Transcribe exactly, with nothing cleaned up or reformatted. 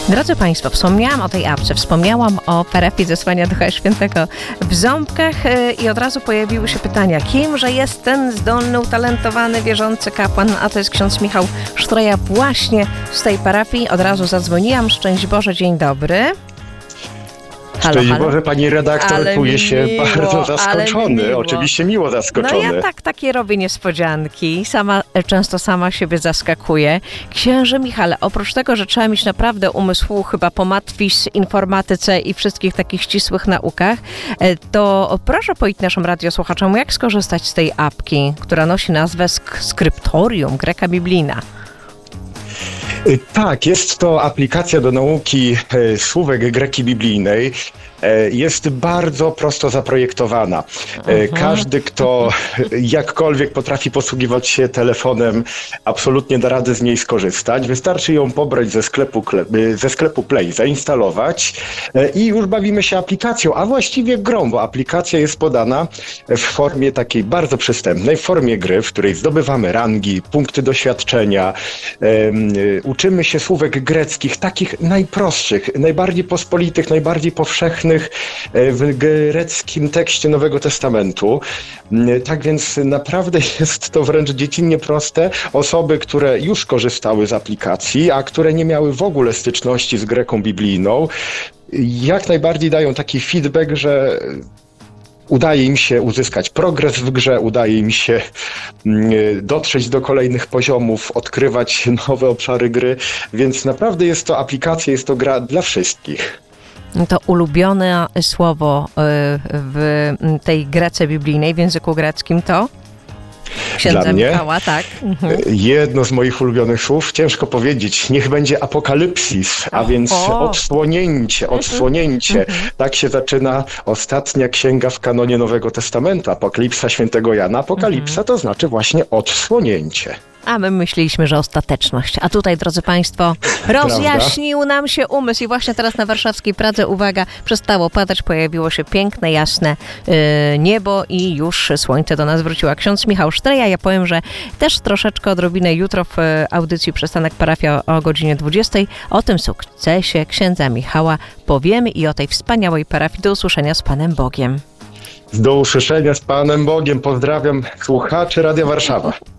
Drodzy Państwo, wspomniałam o tej apce, wspomniałam o parafii Zesłania Ducha Świętego w Ząbkach i od razu pojawiły się pytania, kimże jest ten zdolny, utalentowany, wierzący kapłan, a to jest ksiądz Michał Sztreja właśnie z tej parafii. Od razu zadzwoniłam. Szczęść Boże, dzień dobry. Halo, Szczęść halo. Boże, pani redaktor, Ale czuję się miło, bardzo zaskoczony. miło. Oczywiście miło zaskoczony. No ja tak takie robię niespodzianki. Sama, często sama siebie zaskakuję. Księże Michale, oprócz tego, że trzeba mieć naprawdę umysłu chyba po matwis, informatyce i wszystkich takich ścisłych naukach, to proszę powiedzieć naszym radiosłuchaczom, jak skorzystać z tej apki, która nosi nazwę Sk- Skryptorium Greka Biblijna. Tak, jest to aplikacja do nauki e, słówek greki biblijnej. E, jest bardzo prosto zaprojektowana. E, każdy, kto jakkolwiek potrafi posługiwać się telefonem, absolutnie da radę z niej skorzystać. Wystarczy ją pobrać ze sklepu, ze sklepu Play, zainstalować e, i już bawimy się aplikacją, a właściwie grą, bo aplikacja jest podana w formie takiej bardzo przystępnej, w formie gry, w której zdobywamy rangi, punkty doświadczenia, e, uczymy się słówek greckich, takich najprostszych, najbardziej pospolitych, najbardziej powszechnych w greckim tekście Nowego Testamentu. Tak więc naprawdę jest to wręcz dziecinnie proste. Osoby, które już korzystały z aplikacji, a które nie miały w ogóle styczności z greką biblijną, jak najbardziej dają taki feedback, że udaje im się uzyskać progres w grze, udaje im się dotrzeć do kolejnych poziomów, odkrywać nowe obszary gry, więc naprawdę jest to aplikacja, jest to gra dla wszystkich. To ulubione słowo w tej Grece biblijnej, w języku greckim to? Księdza Dla mnie Michała, tak. Mhm. Jedno z moich ulubionych słów, ciężko powiedzieć, niech będzie apokalipsis, a więc o. odsłonięcie, odsłonięcie. Tak się zaczyna ostatnia księga w kanonie Nowego Testamentu, Apokalipsa świętego Jana. Apokalipsa to znaczy właśnie odsłonięcie. A my myśleliśmy, że ostateczność. A tutaj, drodzy Państwo, rozjaśnił nam się umysł. I właśnie teraz na warszawskiej Pradze, uwaga, przestało padać, pojawiło się piękne, jasne yy, niebo i już słońce do nas wróciło. Ksiądz Michał Sztreja, ja powiem, że też troszeczkę odrobinę jutro w audycji Przystanek Parafia o godzinie dwudziestej o tym sukcesie księdza Michała powiemy i o tej wspaniałej parafii. Do usłyszenia z Panem Bogiem. Do usłyszenia z Panem Bogiem. Pozdrawiam słuchaczy Radia Warszawa.